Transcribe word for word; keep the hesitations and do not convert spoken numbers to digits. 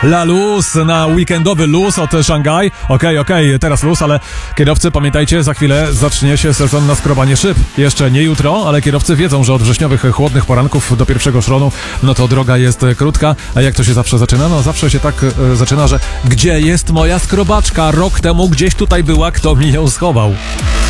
La luz na weekendowy luz od Szangaj. Okej, okay, okej, okay, teraz luz, ale kierowcy, pamiętajcie, za chwilę zacznie się sezon na skrobanie szyb. Jeszcze nie jutro, ale kierowcy wiedzą, że od wrześniowych chłodnych poranków do pierwszego szronu, no to droga jest krótka. A jak to się zawsze zaczyna? No zawsze się tak e, zaczyna, że gdzie jest moja skrobaczka? Rok temu gdzieś tutaj była, kto mi ją schował?